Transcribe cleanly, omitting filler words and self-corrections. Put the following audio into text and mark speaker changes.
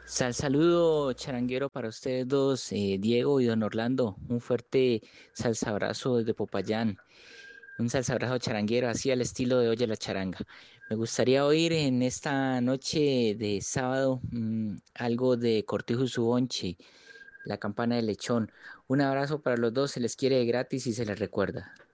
Speaker 1: Saludo charanguero para ustedes dos, Diego y don Orlando. Un fuerte salsabrazo desde Popayán. Un salsabrazo charanguero, así al estilo de Oye la Charanga. Me gustaría oír en esta noche de sábado algo de Cortijo y su Bonche, La Campana del Lechón. Un abrazo para los dos, se les quiere de gratis y se les recuerda.